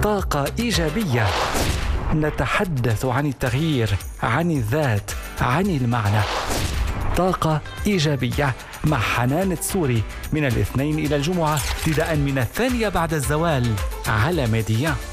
طاقة إيجابية. نتحدث عن التغيير، عن الذات، عن المعنى. طاقة إيجابية مع حنان تسوري من الاثنين إلى الجمعة ابتداء من 2:00 بعد الزوال على ميديا.